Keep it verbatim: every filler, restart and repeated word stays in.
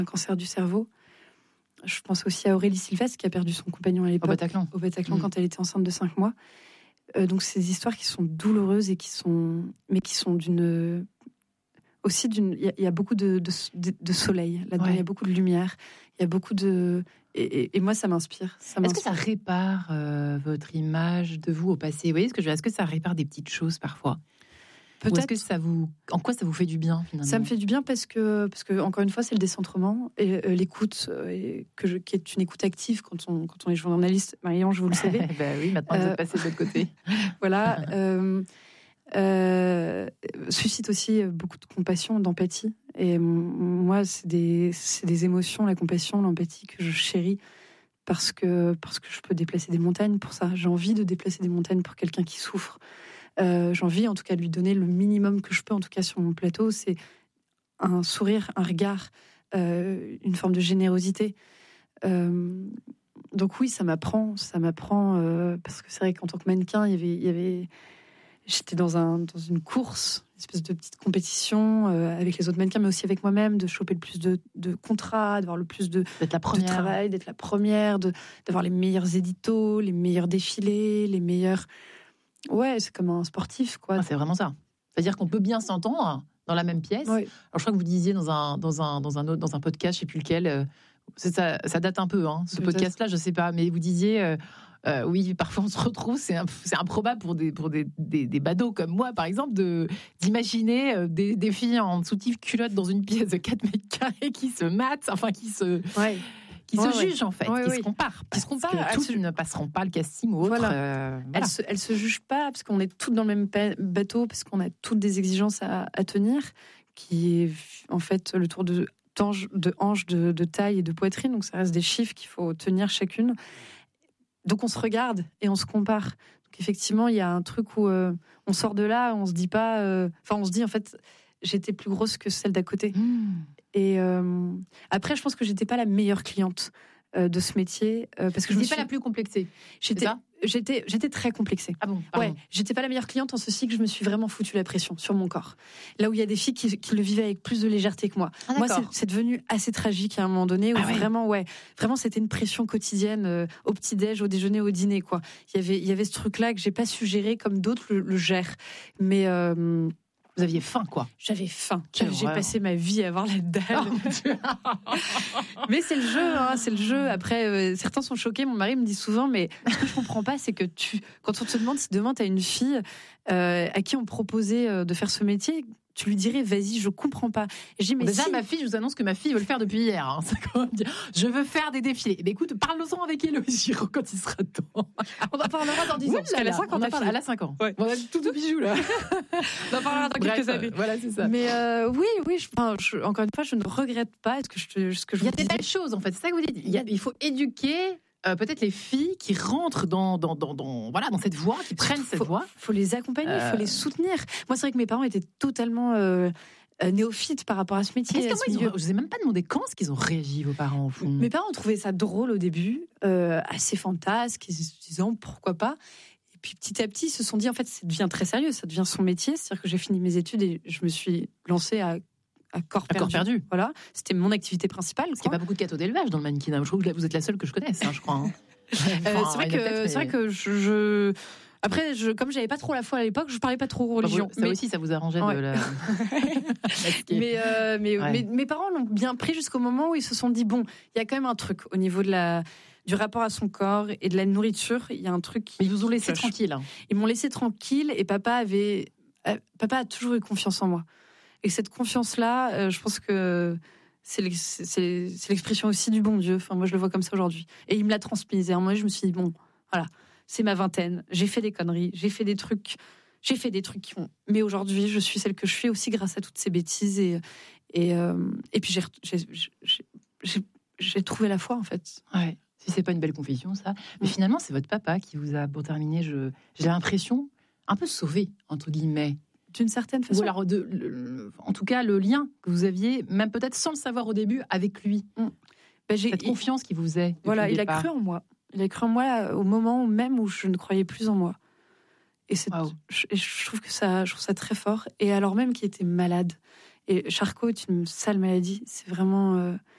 un cancer du cerveau. Je pense aussi à Aurélie Sylvestre qui a perdu son compagnon à l'époque. Au Bataclan. Au Bataclan, Mmh. quand elle était enceinte de cinq mois. Euh, donc, c'est des histoires qui sont douloureuses et qui sont, mais qui sont d'une, aussi d'une, il y, y a beaucoup de, de, de, de soleil là-dedans, il Ouais. y a beaucoup de lumière, il y a beaucoup de, et, et, et moi, ça m'inspire. Ça Est-ce m'inspire. que ça répare euh, votre image de vous au passé? Vous voyez ce que je veux dire? Est-ce que ça répare des petites choses parfois? Peut-être. Ou est-ce que ça vous, en quoi ça vous fait du bien finalement? Ça me fait du bien parce que, parce que encore une fois, c'est le décentrement et euh, l'écoute, euh, et que je, qui est une écoute active quand on, quand on est journaliste. Marie-Ange, vous le savez. Ben oui, maintenant vous Euh, êtes passé de l'autre côté. Voilà. euh, euh, suscite aussi beaucoup de compassion, d'empathie. Et m- moi, c'est des, c'est des émotions, la compassion, l'empathie que je chéris parce que, parce que je peux déplacer des montagnes pour ça. J'ai envie de déplacer des montagnes pour quelqu'un qui souffre. Euh, j'ai envie, en tout cas, de lui donner le minimum que je peux, en tout cas sur mon plateau, c'est un sourire, un regard, euh, une forme de générosité. Euh, donc oui, ça m'apprend, ça m'apprend, euh, parce que c'est vrai qu'en tant que mannequin, il y avait, il y avait, j'étais dans un, dans une course, une espèce de petite compétition euh, avec les autres mannequins, mais aussi avec moi-même, de choper le plus de, de contrats, d'avoir le plus de, D'être la de première. travail, d'être la première, de, d'avoir les meilleurs éditos, les meilleurs défilés, les meilleurs. Ouais, c'est comme un sportif, quoi. Ah, c'est vraiment ça. C'est-à-dire qu'on peut bien s'entendre dans la même pièce. Ouais. Alors, je crois que vous disiez dans un, dans un, dans un, autre, dans un podcast, je ne sais plus lequel, euh, c'est ça, ça date un peu, hein, ce Peut-être. podcast-là, je ne sais pas, mais vous disiez, euh, euh, oui, parfois on se retrouve, c'est, un, c'est improbable pour, des, pour des, des, des badauds comme moi, par exemple, de, d'imaginer euh, des, des filles en soutif culotte dans une pièce de quatre mètres carrés qui se matent, enfin qui se... Ouais. Qui Ouais, se ouais. jugent en fait, Ouais, qui ouais. se comparent. Qui se Parce comparent, que elles toutes se- ne passeront pas le casting ou autre. Voilà. euh, voilà. Elles se, elles se jugent pas parce qu'on est toutes dans le même pa- bateau, parce qu'on a toutes des exigences à, à tenir, qui est en fait le tour de hanches, de, hanche, de, de taille et de poitrine. Donc ça reste des chiffres qu'il faut tenir chacune. Donc on se regarde et on se compare. Donc effectivement, il y a un truc où euh, on sort de là, on se dit pas, euh, enfin on se dit en fait, j'étais plus grosse que celle d'à côté. Mmh. Et euh, après, je pense que j'étais pas la meilleure cliente euh, de ce métier euh, parce que Je je me dis pas suis- la plus complexée. j'étais, ça j'étais, j'étais très complexée. Ah bon, Ouais, pardon. j'étais pas la meilleure cliente en ceci que je me suis vraiment foutu la pression sur mon corps. Là où il y a des filles qui, qui le vivaient avec plus de légèreté que moi. Ah, moi, c'est, d'accord. c'est devenu assez tragique à un moment donné où Ah ouais. vraiment, ouais, vraiment c'était une pression quotidienne euh, au petit-déj, au déjeuner, au dîner, quoi. Il y avait, il y avait ce truc-là que j'ai pas su gérer comme d'autres le, le gèrent. Mais euh, Vous aviez faim, quoi. j'avais faim. Quelle J'ai horreur. passé ma vie à avoir la dalle. Mais c'est le jeu, hein, c'est le jeu. Après, euh, certains sont choqués. Mon mari me dit souvent, mais ce que je comprends pas, c'est que tu, quand on te demande si demain tu as une fille euh, à qui on proposait euh, de faire ce métier, tu lui dirais, vas-y, je comprends pas. Et je dis, mais Déjà, si. ma fille, je vous annonce que ma fille veut le faire depuis hier. Hein. C'est quand même dire, je veux faire des défilés. Eh bien, écoute, parle-en avec Hélo Giraud quand il sera temps. On en parlera dans dix ans. Oui, parce qu'elle a cinq ans, on en ta parle- fille. Elle a cinq ans. Ouais. On a tout de bijoux, là. On en parlera dans Bref, quelques années. euh, Voilà, c'est ça. Mais euh, oui, oui, je, enfin, je- encore une fois, je ne regrette pas. Est-ce que je, te- ce que je Il y a vous des disais. belles choses, en fait. C'est ça que vous dites. Il, y a- il faut éduquer euh, peut-être les filles qui rentrent dans, dans, dans, dans, voilà, dans cette voie, qui prennent cette faut, voie. faut les accompagner, il Euh. faut les soutenir. Moi, c'est vrai que mes parents étaient totalement euh, euh, néophytes par rapport à ce métier. Est-ce que à ce moi, ils milieu. ont, je vous ai même pas demandé quand est-ce qu'ils ont réagi, vos parents, au fond. Mes parents ont trouvé ça drôle au début, euh, assez fantasque, ils se disant pourquoi pas. Et puis petit à petit, ils se sont dit en fait, ça devient très sérieux, ça devient son métier. C'est-à-dire que j'ai fini mes études et je me suis lancée à, à corps À corps perdu. perdu. Voilà, c'était mon activité principale. Parce qu'il n'y a pas beaucoup de gâteaux d'élevage dans le mannequinat. Je trouve que là, vous êtes la seule que je connaisse, hein, je crois. Hein. Euh, Enfin, c'est vrai il y en a que peut-être, c'est vrai mais- que je, je... après, je, comme j'avais pas trop la foi à l'époque, je parlais pas trop religion. Ça aussi, ça vous arrangeait Ouais. de la. Mais, euh, mais, Ouais. mais mes parents l'ont bien pris jusqu'au moment où ils se sont dit bon, il y a quand même un truc au niveau de la du rapport à son corps et de la nourriture. Il y a un truc qui Mais ils vous ont laissé cloche. tranquille. hein. Ils m'ont laissé tranquille et papa avait euh, papa a toujours eu confiance en moi. Et cette confiance-là, euh, je pense que c'est l'ex- c'est c'est l'expression aussi du bon Dieu. Enfin, moi, je le vois comme ça aujourd'hui. Et il me l'a transmise. Et moi, je me suis dit bon, voilà, c'est ma vingtaine. J'ai fait des conneries, j'ai fait des trucs. J'ai fait des trucs qui ont. Mais aujourd'hui, je suis celle que je suis aussi grâce à toutes ces bêtises. Et, et, euh, et puis, j'ai, j'ai, j'ai, j'ai, j'ai trouvé la foi, en fait. Ouais. Si c'est pas une belle confession, ça. Mais Mm. finalement, c'est votre papa qui vous a, pour terminer, je, j'ai l'impression, un peu sauvé, entre guillemets. D'une certaine façon. Ou alors, de, le- le- en tout cas, le lien que vous aviez, même peut-être sans le savoir au début, avec lui. Ben, j'ai, Cette il- confiance qui vous est. depuis Voilà, le il a départ. cru en moi. Il a cru en moi au moment même où je ne croyais plus en moi. Et, c'est, Waouh. je, et je trouve que ça, je trouve ça très fort. Et alors même qu'il était malade. Et Charcot est une sale maladie. C'est vraiment. euh,